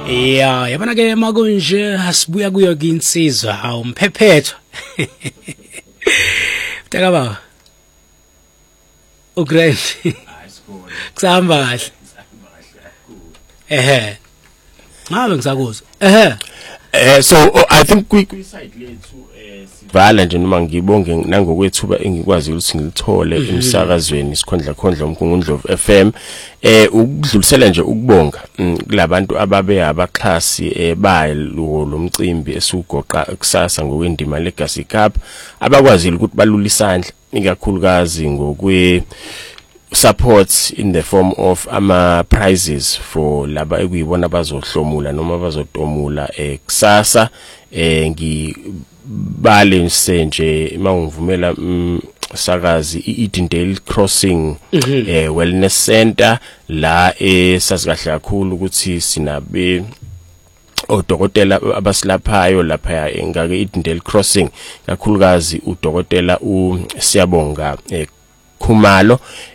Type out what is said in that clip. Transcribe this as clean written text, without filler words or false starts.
Yeah, yabona ke makunje asibuya kuyo kinsizwa awumphephetho. Mtaka baba. Ugrand. Kusahamba kahle. Ngabe ngisakuzwa. So I think kwi-side lethu sivala nje noma ngibonge nangokwethuba engikwazi ukuthi ngilithole emsakazweni isikhondla uMgungundlovu FM ukudlulisela nje ukubonga kulabantu ababe abaxhasi bayilo lomcimbi esugoqa kusasa ngokwendima Legacy Cup abakwazile ukuthi balula isandla ikakhulukazi ngokwe support in the form of ama prizes for laba ekuyibona bazohlomula noma bazotomula kusasa ngibale nje mangivumela sakazi iEdendale Crossing Wellness Center la esazi kahle kakhulu ukuthi sinabe odokotela abasilaphayo lapha engake iEdendale Crossing kakhulukazi udokotela uSiyabonga Khumalo